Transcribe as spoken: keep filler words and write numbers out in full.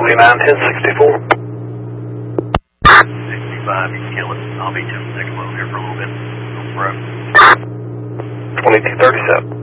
twenty-nine ten sixty-four. sixty-five, you can kill it. I'll be just a second over here for a little bit. Go for it. twenty-two thirty-seven.